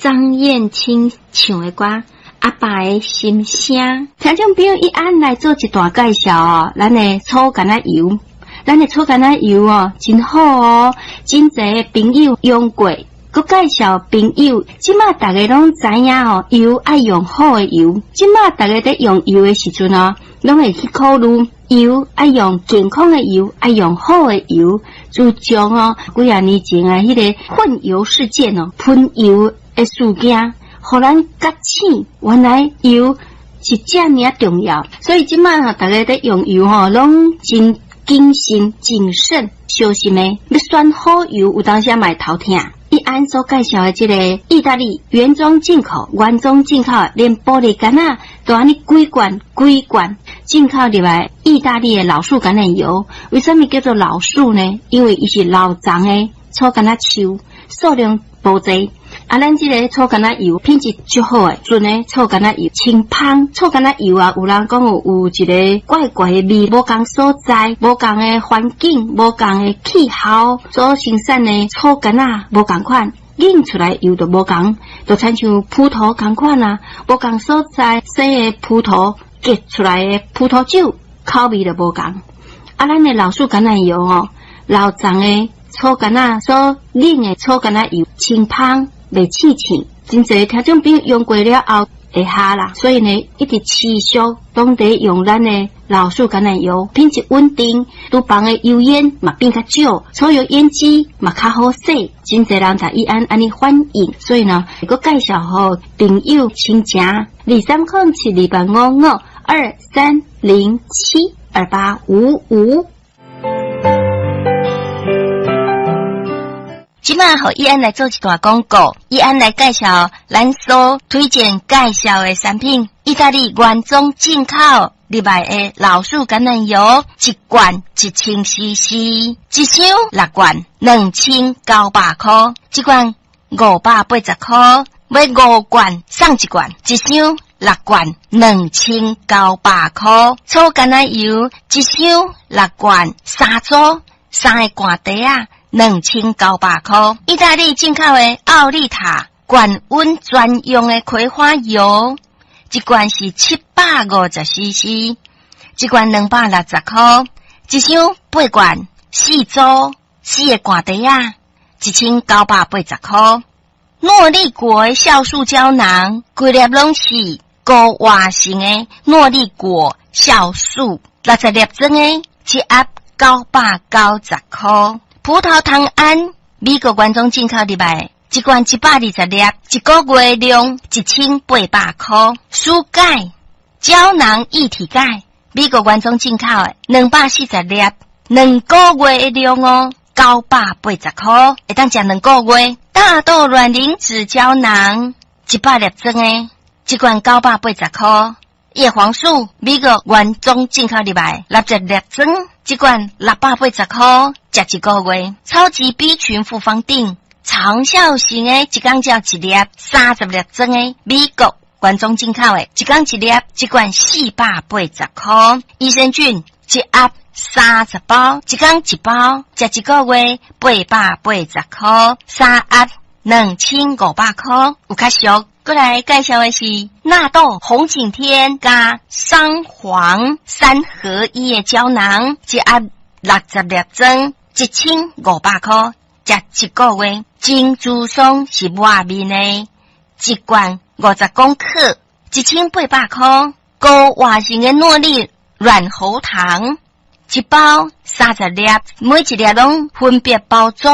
张燕青唱的歌。阿爸的心声，听众朋友一按来做一段介绍哦。咱的草橄榄油，咱的草橄榄油哦，真好哦，真侪朋友用过，佮介绍朋友。即马大家拢知影哦，油爱用好的油。即马大家在用油的时阵哦，拢会去考虑油爱用健康的油，爱用好的油。自从哦，几啊年前啊，迄个混油事件哦，喷油的事件。互咱觉醒，原来油是这么重要，所以即摆大家在用油拢真谨慎谨慎小心的，要选好油，有当时买头疼。一安所介绍的这个意大利原装进口，连玻璃杆啊都安尼几罐进口入来意大利的老树橄榄油。为什么叫做老树呢？因为伊是老长的草橄榄树，数量无济。咱这个草橄榄油品质足好诶，纯诶草橄榄油清芳。草橄榄油啊，有人讲有一个怪怪诶味，无共所在，无共诶环境，无共诶气候所生产诶草橄榄无共款，引出来油就无共，就亲像葡萄共款啊，无共所在生诶葡萄结出来诶葡萄酒口味就无共。咱诶老树橄榄油哦，老长诶草橄榄所引诶草橄榄油清芳。袂刺刺，真侪听众朋友用过了后会哈啦，所以呢，一直持续拢得用咱的老树橄榄油，品质稳定，厨房的油烟嘛变较少，所有烟机嘛较好洗，真侪人才伊安尼反应，所以呢，个介绍互朋友亲情23072553072855。即摆互伊安来做一段广告，伊安来介绍咱所推荐介绍的产品，意大利原装进口入来的老树橄榄油，一罐1000cc， 一箱6罐2900块，一罐580块，买5罐送1罐，一箱6罐2900块，草橄榄油一箱6罐3组，3个罐底啊。2900块，意大利进口的奥利塔高温专用的葵花油，一罐是750cc， 一罐260块，一箱8罐4组4个罐底啊，1980块。诺丽果的酵素胶囊，规粒拢是高活性的诺丽果酵素，60粒装的，一盒990块。葡萄糖胺，美国原装进口入来，一罐120粒，一个月量1800块。舒钙胶囊一体钙，美国原装进口的240粒，2个月的量哦，980块，会当食2个月。大豆卵磷脂胶囊100粒装的，一罐980块。叶黄素，美国原装进口入来，60粒装，一罐680块，食1个月。超级 B 群复方锭，长效型的，一工照1粒，30粒装的，美国原装进口的，一工1粒，一罐480块。益生菌一盒30包，一工1包，食1个月880块，3盒2500块，有较俗。过来介绍的是纳豆红景天加桑黄3合1的胶囊，一盒60粒装，1500块，食1个月。金珠松是外面的，一罐50公克，1800块。高活性的诺丽软喉糖，一包30粒，每一粒拢分别包装。